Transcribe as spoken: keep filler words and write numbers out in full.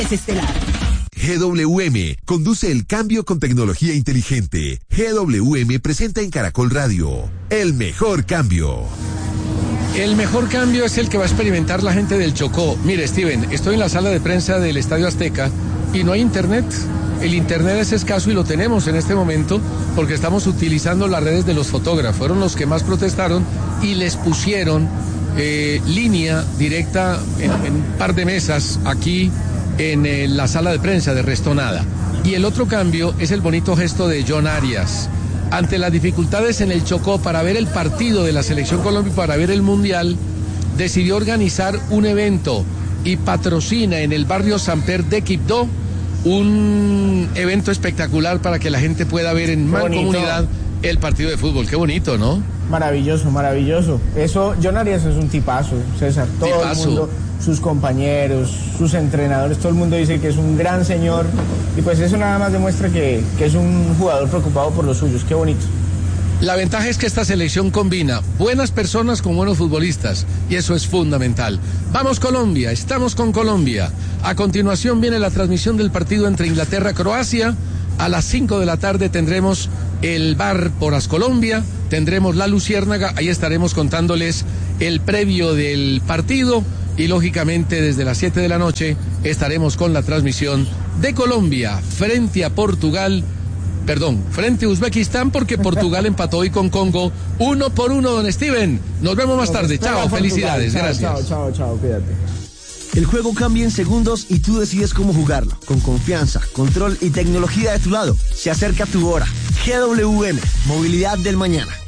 Estelar. G W M conduce el cambio con tecnología inteligente. G W M presenta en Caracol Radio el mejor cambio. El mejor cambio es el que va a experimentar la gente del Chocó. Mire, Steven, estoy en la sala de prensa del Estadio Azteca y no hay internet. El internet es escaso y lo tenemos en este momento porque estamos utilizando las redes de los fotógrafos. Fueron los que más protestaron y les pusieron eh, línea directa en, en un par de mesas aquí en eh, la sala de prensa de Restonada. Y el otro cambio es el bonito gesto de John Arias. Ante las dificultades en el Chocó para ver el partido de la Selección Colombia y para ver el Mundial, decidió organizar un evento y patrocina en el barrio Samper de Quibdó un evento espectacular para que la gente pueda ver en mancomunidad el partido de fútbol. Qué bonito, ¿no? Maravilloso, maravilloso. Eso, John Arias es un tipazo, César. Todo Tipazo. el mundo, sus compañeros, sus entrenadores, todo el mundo dice que es un gran señor. Y pues eso nada más demuestra que, que es un jugador preocupado por los suyos. Qué bonito. La ventaja es que esta selección combina buenas personas con buenos futbolistas y eso es fundamental. Vamos Colombia, estamos con Colombia. A continuación viene la transmisión del partido entre Inglaterra y Croacia. A las cinco de la tarde tendremos el bar por Ascolombia, tendremos la Luciérnaga, ahí estaremos contándoles el previo del partido y lógicamente desde las siete de la noche estaremos con la transmisión de Colombia frente a Portugal. Perdón, frente a Uzbekistán porque Portugal empató hoy con Congo uno por uno, don Steven. Nos vemos más tarde. Chao, felicidades, chao, gracias. Chao, chao, chao, cuídate. El juego cambia en segundos y tú decides cómo jugarlo. Con confianza, control y tecnología de tu lado. Se acerca tu hora. G W M, movilidad del mañana.